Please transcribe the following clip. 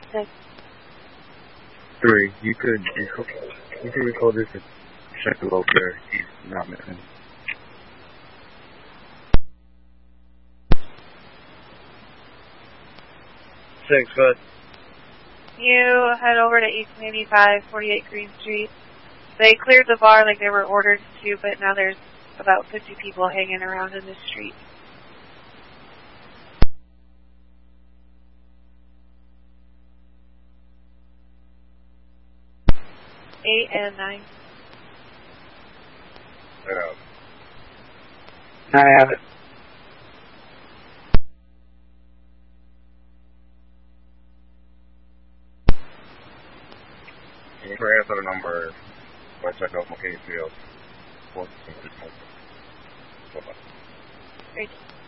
6. 3. You could recall this and check the load there. He's not missing. 6, good. You head over to East 85, 48 Green Street. They cleared the bar like they were ordered to, but now there's about 50 people hanging around in the street. 8 and 9. I have it. Can you answer the number? I'll check out my case field. 4. Great.